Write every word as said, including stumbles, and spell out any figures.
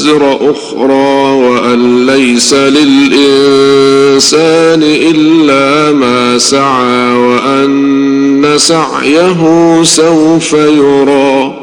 وزر أخرى وأن ليس للإنسان إلا ما سعى وأن سعيه سوف يرى